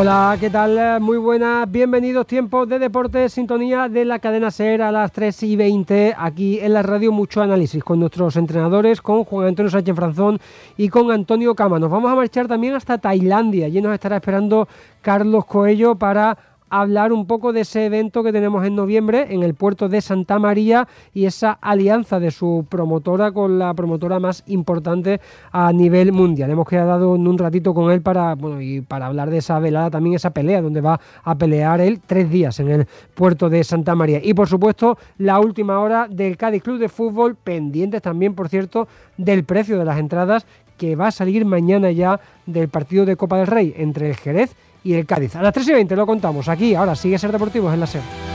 Hola, ¿qué tal? Muy buenas, bienvenidos, tiempos de deporte, sintonía de la cadena SER a las 3:20, aquí en la radio Mucho Análisis, con nuestros entrenadores, con Juan Antonio Sánchez Franzón y con Antonio Cama. Nos vamos a marchar también hasta Tailandia, allí nos estará esperando Carlos Coello para hablar un poco de ese evento que tenemos en noviembre en el puerto de Santa María y esa alianza de su promotora con la promotora más importante a nivel mundial. Hemos quedado un ratito con él para hablar de esa velada, también esa pelea donde va a pelear él 3 días en el puerto de Santa María. Y por supuesto la última hora del Cádiz Club de Fútbol, pendientes también, por cierto, del precio de las entradas que va a salir mañana ya del partido de Copa del Rey entre el Jerez y el Cádiz. A las 3:20 lo contamos aquí. Ahora sigue Ser Deportivos en la SER.